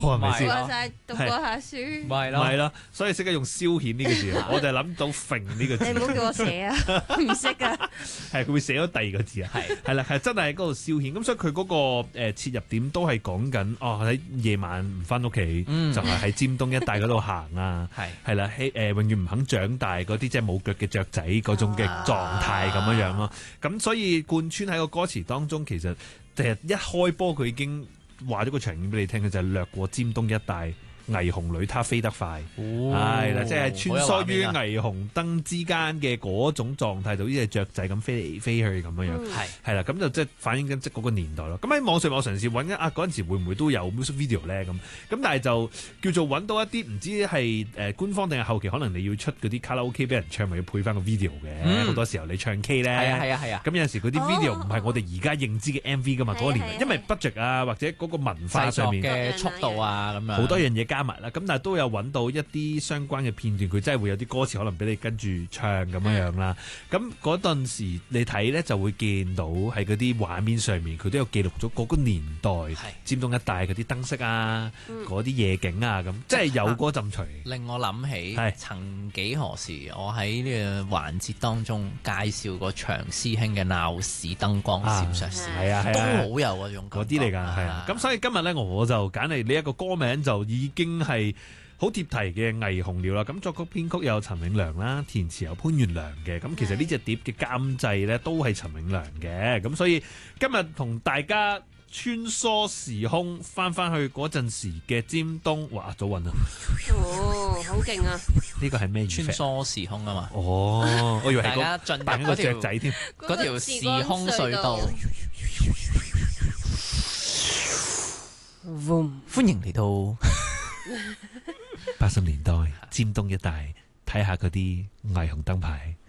係咪先？ 讀過下書， 咪係咯，所以識得用消遣呢個字，我就係諗到揈呢個字。 你唔好叫我寫啊，唔識啊。 係佢會寫咗第二個字啊，係啦，係真係喺嗰度消遣。咁所以佢嗰個切入點都係講緊喺夜晚唔翻屋企，就係喺尖東一帶嗰度行啊，係啦，永遠唔肯長大嗰啲即係冇腳嘅雀仔嗰種嘅狀態咁樣咯。咁所以貫穿喺個歌詞當中，其實一開波佢已經話咗個場景俾你聽嘅，就係掠過尖東一帶。霓虹裏它飛得快，係啦，即係穿梭於霓虹燈之間嘅嗰種狀態，就好似隻雀仔咁飛嚟飛去咁樣樣，係啦，咁就即係反映緊即係嗰個年代咯。咁喺網上我嘗試揾嗰陣時會唔會都有 music video 咧咁，但係就叫做揾到一啲唔知係官方定係後期，可能你要出嗰啲卡拉 OK 俾人唱，咪要配翻個 video 嘅。好多時候你唱 K 咧，係啊，咁有陣時嗰啲 video 唔係我哋而家認知嘅 MV 噶嘛，嗰個年代，因為 budget 啊或者嗰個文化上面嘅速度啊咁樣， 好多樣嘢加埋啦，咁但係都有揾到一啲相關嘅片段，佢真係會有啲歌詞可能俾你跟住唱咁樣樣啦。咁嗰陣時你睇咧就會見到喺嗰啲畫面上面，佢都有記錄咗嗰個年代尖東一帶嗰啲燈飾啊，嗰啲夜景啊，咁即係有嗰陣除。 令我諗起曾幾何時，我喺呢個環節當中介紹過長師兄嘅鬧市燈光閃爍時，都好有嗰種嗰啲嚟㗎，係啊。咁所以今日咧我就揀嚟呢一個歌名就已經係好貼題嘅霓虹鳥啦，咁作曲編曲有陳永良啦，填詞有潘源良嘅，咁其實呢隻碟嘅監製咧都係陳永良嘅，咁所以今日同大家穿梭時空翻去嗰陣時嘅尖東，哇早運啊！ 好勁啊！ 呢個係咩？ 穿梭時空啊嘛！ 我以為係大家進入扮一個雀仔添， 嗰條時空隧道。歡迎嚟到 80年代尖東一帶，睇下嗰啲霓虹燈牌。